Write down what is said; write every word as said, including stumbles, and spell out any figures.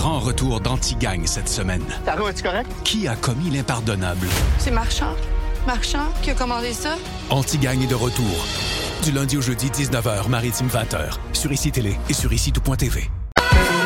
grand retour d'Anti-Gang cette semaine. Taro, es-tu correct? Qui a commis l'impardonnable? C'est Marchand. Marchand qui a commandé ça? Anti-Gang est de retour. Du lundi au jeudi, dix-neuf heures, Maritime vingt heures. Sur Ici Télé et sur ici tout point T V.